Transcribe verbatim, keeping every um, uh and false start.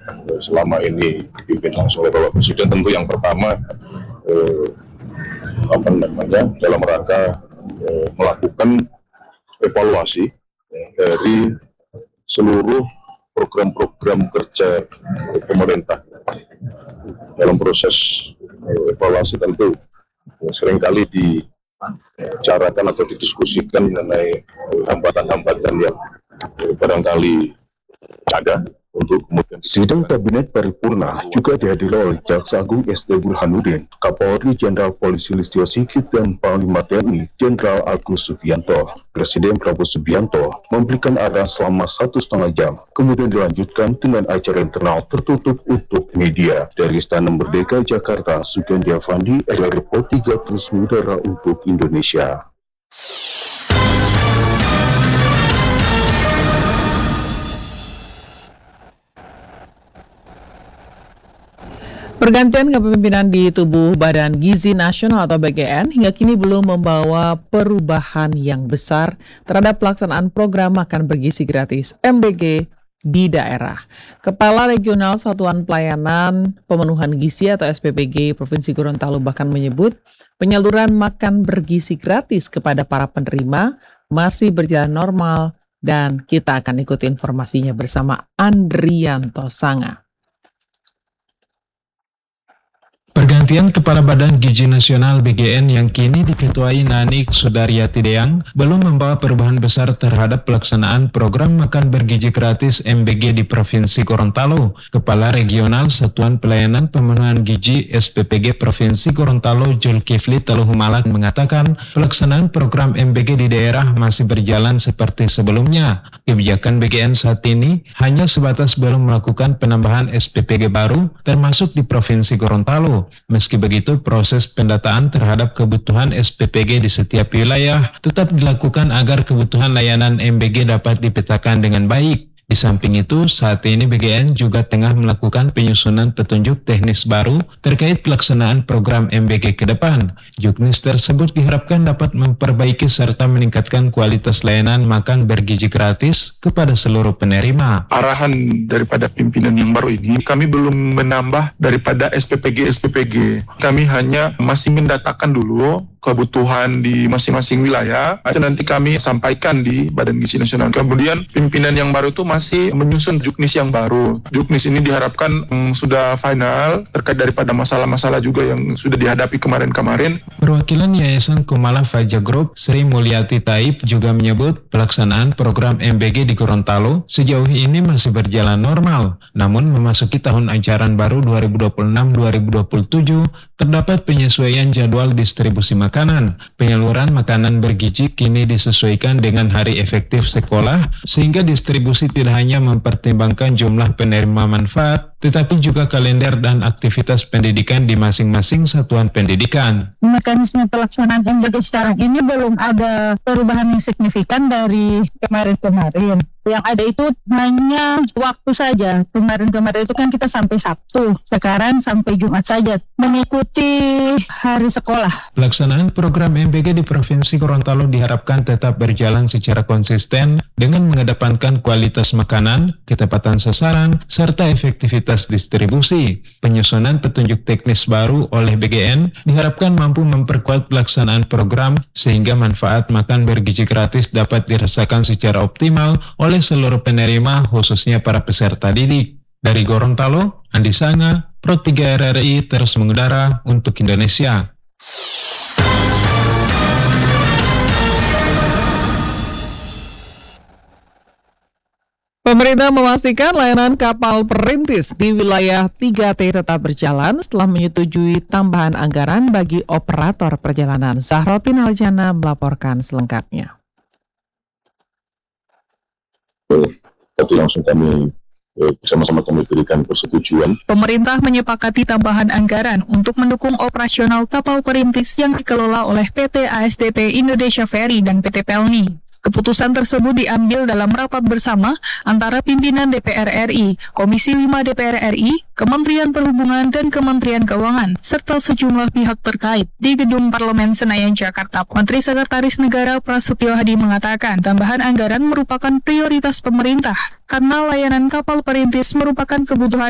selama ini dipimpin langsung oleh Bapak Presiden, tentu yang pertama eh, apa namanya dalam rangka eh, melakukan evaluasi eh, dari seluruh program-program kerja eh, pemerintah. Dalam proses eh, evaluasi tentu eh, seringkali dibicarakan atau didiskusikan mengenai eh, hambatan-hambatan yang eh, barangkali ada untuk kemudian. Sidang Kabinet Paripurna juga dihadiri oleh Jaksa Agung S D Burhanuddin, Kapolri Jenderal Polisi Listio Sigit, dan Panglima T N I Jenderal Agus Subianto. Presiden Prabowo Subianto memberikan arahan selama satu setengah jam, kemudian dilanjutkan dengan acara internal tertutup untuk media. Dari Istana Merdeka Jakarta, Sugandi Avandi, R R Report tiga terus mengudara untuk Indonesia. Pergantian kepemimpinan di tubuh Badan Gizi Nasional atau B G N hingga kini belum membawa perubahan yang besar terhadap pelaksanaan program makan bergizi gratis M B G di daerah. Kepala Regional Satuan Pelayanan Pemenuhan Gizi atau S P B G Provinsi Gorontalo bahkan menyebut penyaluran makan bergizi gratis kepada para penerima masih berjalan normal, dan kita akan ikuti informasinya bersama Andrianto Sanga. Pergantian Kepala Badan Gizi Nasional B G N yang kini diketuai Nanik Sudaryati Deang belum membawa perubahan besar terhadap pelaksanaan program makan bergizi gratis M B G di Provinsi Gorontalo. Kepala Regional Satuan Pelayanan Pemenuhan Gizi S P P G Provinsi Gorontalo Zulkifli Taluhumalak mengatakan pelaksanaan program M B G di daerah masih berjalan seperti sebelumnya. Kebijakan B G N saat ini hanya sebatas belum melakukan penambahan S P P G baru termasuk di Provinsi Gorontalo. Meski begitu, proses pendataan terhadap kebutuhan S P P G di setiap wilayah tetap dilakukan agar kebutuhan layanan M B G dapat dipetakan dengan baik. Di samping itu, saat ini B G N juga tengah melakukan penyusunan petunjuk teknis baru terkait pelaksanaan program M B G ke depan. Juknis tersebut diharapkan dapat memperbaiki serta meningkatkan kualitas layanan makan bergizi gratis kepada seluruh penerima. Arahan daripada pimpinan yang baru ini, kami belum menambah daripada S P P G S P P G. Kami hanya masih mendatakan dulu kebutuhan di masing-masing wilayah, itu nanti kami sampaikan di Badan Gizi Nasional. Kemudian pimpinan yang baru itu masih menyusun juknis yang baru. Juknis ini diharapkan um, sudah final terkait daripada masalah-masalah juga yang sudah dihadapi kemarin-kemarin. Perwakilan Yayasan Kumala Faja Group Sri Mulyati Taib juga menyebut pelaksanaan program M B G di Gorontalo sejauh ini masih berjalan normal. Namun memasuki tahun ajaran baru dua ribu dua puluh enam dua ribu dua puluh tujuh terdapat penyesuaian jadwal distribusi makanan. Makanan. Penyaluran makanan bergizi kini disesuaikan dengan hari efektif sekolah, sehingga distribusi tidak hanya mempertimbangkan jumlah penerima manfaat, tetapi juga kalender dan aktivitas pendidikan di masing-masing satuan pendidikan. Mekanisme pelaksanaan M B G sekarang ini belum ada perubahan yang signifikan dari kemarin-kemarin. Yang ada itu hanya waktu saja. Kemarin-kemarin itu kan kita sampai Sabtu, sekarang sampai Jumat saja, mengikuti hari sekolah. Pelaksanaan program M B G di Provinsi Gorontalo diharapkan tetap berjalan secara konsisten dengan mengedepankan kualitas makanan, ketepatan sasaran, serta efektivitas distribusi. Penyusunan petunjuk teknis baru oleh B G N diharapkan mampu memperkuat pelaksanaan program sehingga manfaat makan bergizi gratis dapat dirasakan secara optimal oleh seluruh penerima, khususnya para peserta didik. Dari Gorontalo, Andi Sanga, Pro tiga R R I terus mengudara untuk Indonesia. Pemerintah memastikan layanan kapal perintis di wilayah tiga T tetap berjalan setelah menyetujui tambahan anggaran bagi operator perjalanan. Zahrotin Aljana melaporkan selengkapnya. Tapi langsung kami eh, bersama-sama kami berikan persetujuan. Pemerintah menyepakati tambahan anggaran untuk mendukung operasional kapal perintis yang dikelola oleh P T A S D P Indonesia Ferry dan P T Pelni. Keputusan tersebut diambil dalam rapat bersama antara pimpinan D P R R I, Komisi lima D P R R I, Kementerian Perhubungan, dan Kementerian Keuangan, serta sejumlah pihak terkait di Gedung Parlemen Senayan, Jakarta. Menteri Sekretaris Negara Prasetyo Hadi mengatakan tambahan anggaran merupakan prioritas pemerintah karena layanan kapal perintis merupakan kebutuhan